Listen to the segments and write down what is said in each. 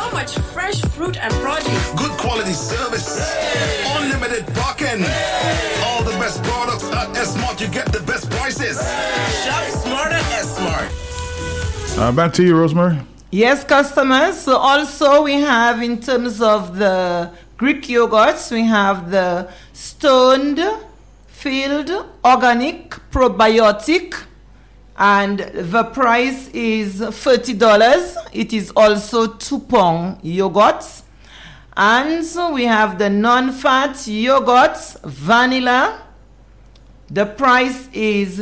So much fresh fruit and produce. Good quality service. Unlimited parking. All the best products at S-Mart. You get the best prices. Shop smart at S-Mart. Back to you, Rosemary. Yes, customers. So also we have, in terms of the Greek yogurts, we have the Stoned Field Organic Probiotic, and the price is $30. It is also 2-pound yogurts. And so we have the non-fat yogurts, vanilla. The price is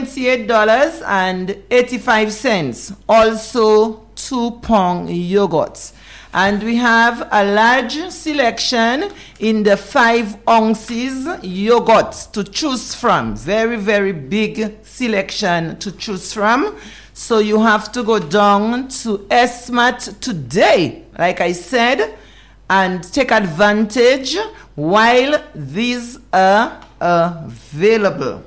$28.85. Also 2-pound yogurts. And we have a large selection in the 5 ounces yogurts to choose from. Very, very big selection to choose from. So you have to go down to S-Mart today, like I said, and take advantage while these are available.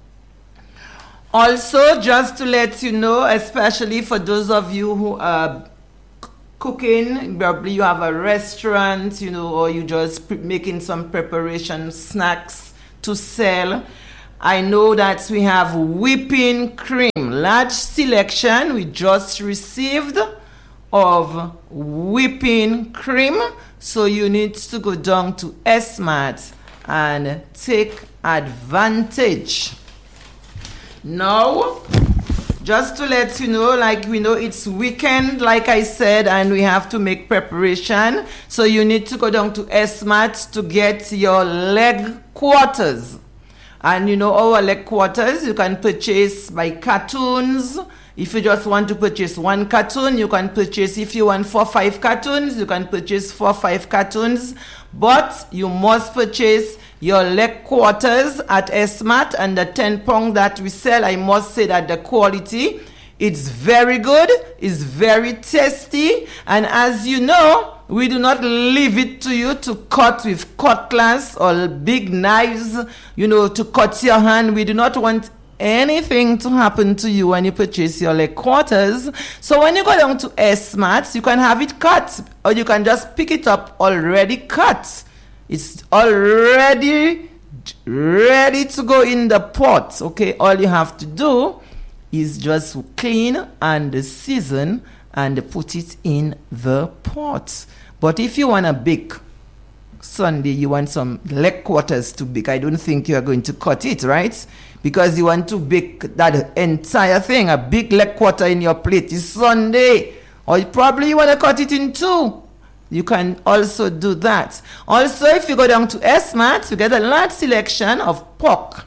Also, just to let you know, especially for those of you who are cooking, probably you have a restaurant, or you just making some preparation snacks to sell. I know that we have whipping cream, large selection we just received of whipping cream. So you need to go down to S-Mart and take advantage. Now, just to let you know, like we know it's weekend, like I said, and we have to make preparation. So you need to go down to S-Mart to get your leg quarters. And our leg quarters, you can purchase by cartons. If you just want to purchase 1 carton, you can purchase. If you want 4 or 5 cartons, you can purchase 4 or 5 cartons. But you must purchase your leg quarters at S-Mart, and the 10-pound that we sell, I must say that the quality, it's very good, it's very tasty, and as you know, we do not leave it to you to cut with cutlass or big knives, to cut your hand. We do not want anything to happen to you when you purchase your leg quarters. So when you go down to S-Mart, you can have it cut, or you can just pick it up already cut. It's already ready to go in the pot. Okay, all you have to do is just clean and season and put it in the pot. But if you want to bake Sunday, you want some leg quarters to bake, I don't think you are going to cut it, right? Because you want to bake that entire thing, a big leg quarter in your plate. It's Sunday. Or probably you want to cut it in 2. You can also do that. Also, if you go down to S-Mart, you get a large selection of pork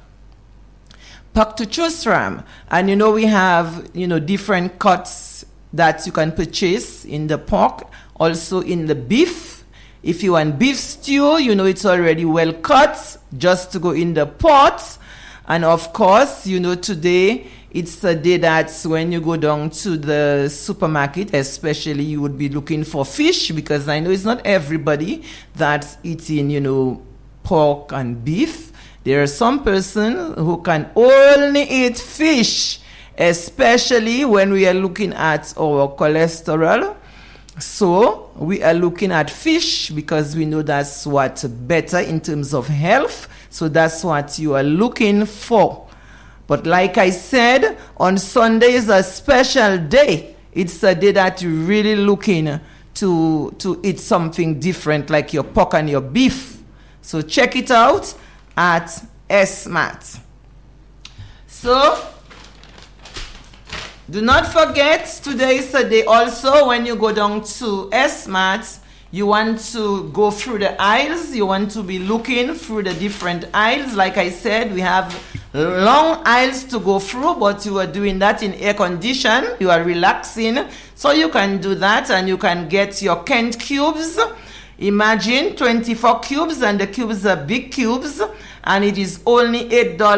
to choose from. And we have, different cuts that you can purchase in the pork, also in the beef. If you want beef stew, it's already well cut, just to go in the pot. And of course, today, it's a day that's when you go down to the supermarket, especially you would be looking for fish, because I know it's not everybody that's eating, pork and beef. There are some persons who can only eat fish, especially when we are looking at our cholesterol. So we are looking at fish because we know that's what better in terms of health. So that's what you are looking for. But like I said, on Sunday is a special day. It's a day that you're really looking to eat something different, like your pork and your beef. So check it out at S-Mart. So do not forget, today is a day also when you go down to S-Mart, you want to go through the aisles. You want to be looking through the different aisles. Like I said, we have long aisles to go through, but you are doing that in air condition. You are relaxing. So you can do that, and you can get your Kent cubes. Imagine 24 cubes, and the cubes are big cubes. And it is only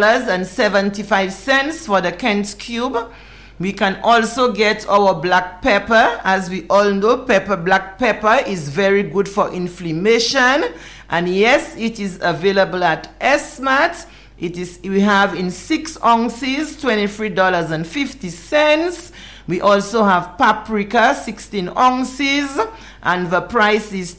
$8.75 for the Kent cube. We can also get our black pepper. As we all know, black pepper is very good for inflammation. And yes, it is available at S-Mart. We have in 6 ounces, $23.50. We also have paprika, 16 ounces, and the price is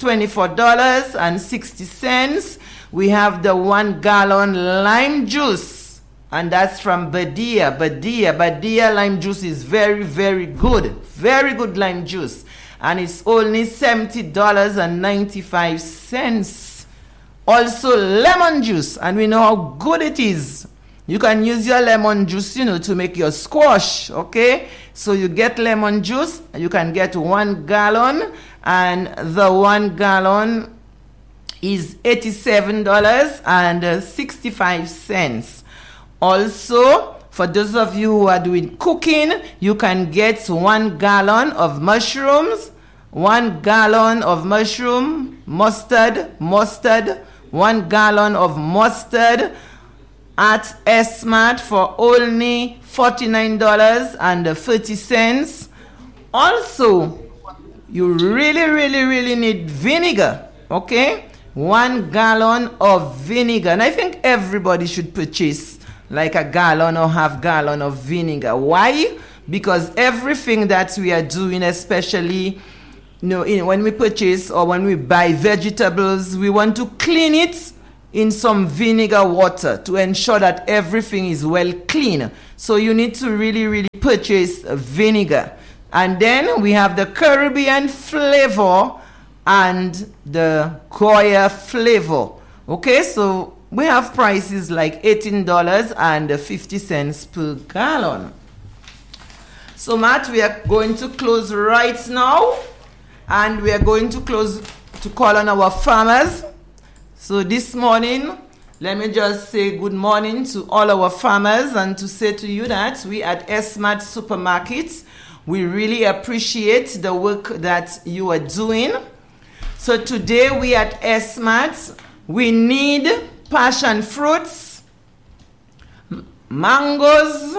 $24.60. We have the 1 gallon lime juice, and that's from Badia. Badia lime juice is very, very good. Very good lime juice. And it's only $70.95. Also lemon juice, and we know how good it is. You can use your lemon juice, to make your squash, okay? So you get lemon juice, you can get 1 gallon, and the 1 gallon is $87.65. Also, for those of you who are doing cooking, you can get 1 gallon of mushrooms, 1 gallon of mustard, 1 gallon of mustard at S-Mart for only $49.30. Also, you really need vinegar, okay? 1 gallon of vinegar. And I think everybody should purchase like a gallon or half gallon of vinegar. Why? Because everything that we are doing, especially when we purchase or when we buy vegetables, we want to clean it in some vinegar water to ensure that everything is well clean. So you need to really purchase vinegar. And then we have the Caribbean flavor and the Goya flavor. Okay, so we have prices like $18.50 per gallon. So Matt, we are going to close right now, and we are going to close to call on our farmers. So this morning, let me just say good morning to all our farmers and to say to you that we at S-Mart Supermarkets, we really appreciate the work that you are doing. So today we at S-Mart, we need passion fruits, mangoes,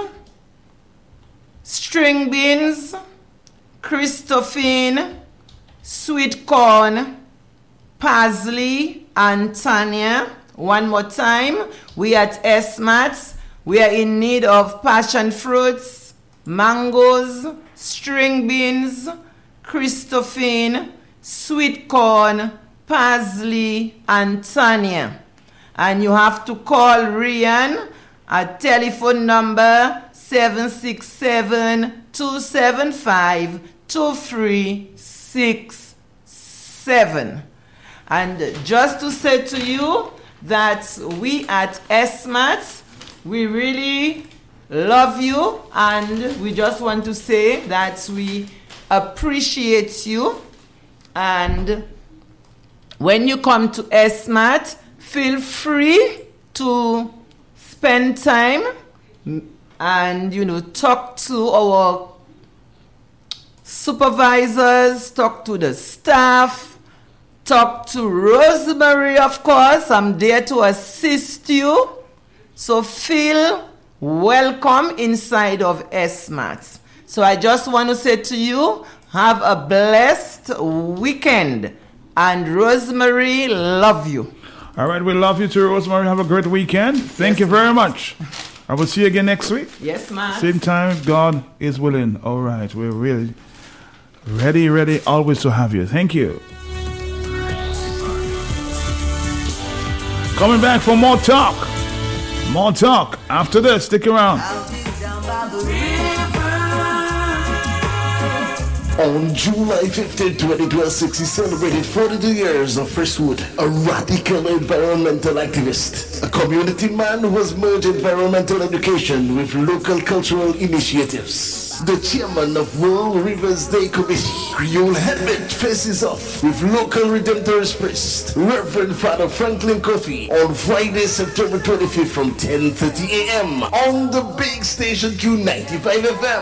string beans, Christophine, sweet corn, parsley, and Tanya. One more time, we at S-Mart, we are in need of passion fruits, mangoes, string beans, Christophine, sweet corn, parsley, and Tanya. And you have to call Rian at telephone number 767-275-2367. And just to say to you that we at S-Mart, we really love you, and we just want to say that we appreciate you. And when you come to S-Mart, feel free to spend time and, talk to our supervisors, talk to the staff, talk to Rosemary, of course. I'm there to assist you. So feel welcome inside of S-Mart. So I just want to say to you, have a blessed weekend. And Rosemary, love you. All right, we love you too, Rosemary. Have a great weekend. Thank you very much. I will see you again next week. Yes, ma'am. Same time, if God is willing. All right, we're really ready always to have you. Thank you. Coming back for more talk. More talk. After this, stick around. On July 15, 2012, he celebrated 42 years of Freshwood, a radical environmental activist, a community man who has merged environmental education with local cultural initiatives. The chairman of World Rivers Day Committee, Creole Headman, faces off with local Redemptorist priest, Reverend Father Franklin Coffey, on Friday, September 25th from 10:30 a.m. on the big station Q95 FM.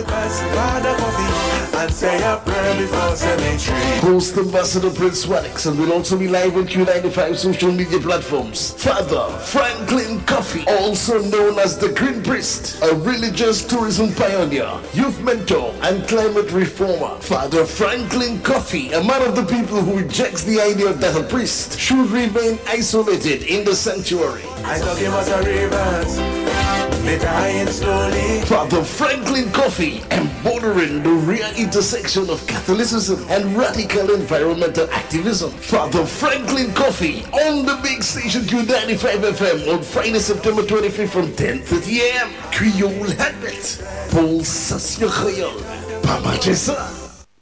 Host Ambassador Prince Waddix, and will also be live on Q95 social media platforms. Father Franklin Coffey, also known as the Green Priest, a religious tourism pioneer, youth mentor, and climate reformer. Father Franklin Coffey, a man of the people who rejects the idea that a priest should remain isolated in the sanctuary. I talk about the rivers. me dying slowly. Father Franklin Coffee, embodiment the real intersection of Catholicism and radical environmental activism. Father Franklin Coffee on the big station Q95 FM on Friday, September 25th from 10:30 a.m. Creole Habit, Pulsation Creole, Pama Jessa.